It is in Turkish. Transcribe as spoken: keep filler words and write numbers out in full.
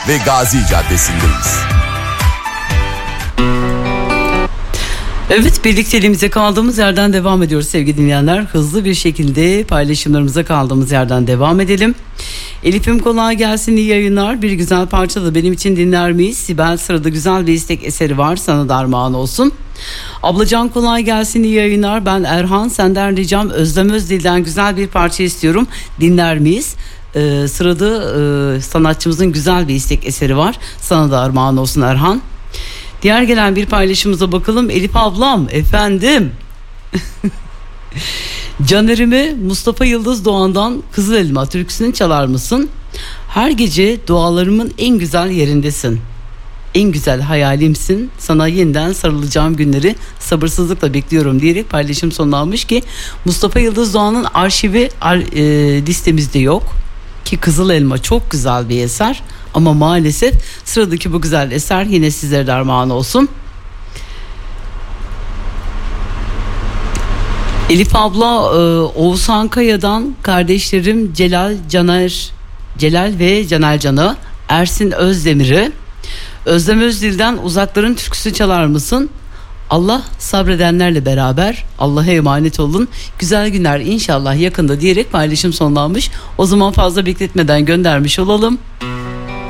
ve Gazi Caddesi'ndeyiz. Evet, birlikteliğimize kaldığımız yerden devam ediyoruz sevgili dinleyenler. Hızlı bir şekilde paylaşımlarımıza kaldığımız yerden devam edelim. Elif'im kolay gelsin, iyi yayınlar. Bir güzel parça da benim için dinler miyiz? Sibel sırada güzel bir istek eseri var, sana da armağan olsun. Ablacan kolay gelsin, iyi yayınlar. Ben Erhan, senden ricam Özlem Özdil'den güzel bir parça istiyorum. Dinler miyiz? Ee, sırada e, sanatçımızın güzel bir istek eseri var. Sana da armağan olsun Erhan. Diğer gelen bir paylaşımıza bakalım. Elif ablam, efendim. Caner'ime Mustafa Yıldız Doğan'dan Kızıl Elma türküsünü çalar mısın? Her gece dualarımın en güzel yerindesin. En güzel hayalimsin. Sana yeniden sarılacağım günleri sabırsızlıkla bekliyorum diyerek paylaşım sonlanmış ki Mustafa Yıldız Doğan'ın arşivi ar, e, listemizde yok. Ki Kızıl Elma çok güzel bir eser. Ama maalesef sıradaki bu güzel eser yine sizlere de armağan olsun. Elif abla, e, Oğuzhan Kaya'dan kardeşlerim Celal Caner, Celal ve Caner Can'a, Ersin Özdemir'i, Özlem Özdil'den Uzakların türküsü çalar mısın? Allah sabredenlerle beraber, Allah'a emanet olun. Güzel günler inşallah yakında diyerek paylaşım sonlanmış. O zaman fazla bekletmeden göndermiş olalım.